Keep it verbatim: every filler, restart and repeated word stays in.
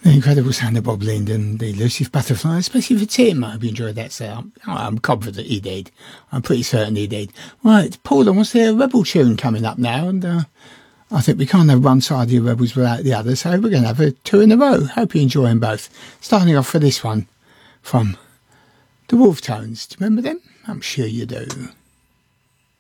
The incredible sound of Bob Linden, the elusive butterfly, especially for Tim. I hope you enjoyed that sound. I'm confident he did. I'm pretty certain he did. Right, Paul, what's their Rebel tune coming up now? And uh, I think we can't have one side of the Rebels without the other, so we're going to have a two in a row. Hope you enjoy them both. Starting off for this one from the Wolf Tones. Do you remember them? I'm sure you do.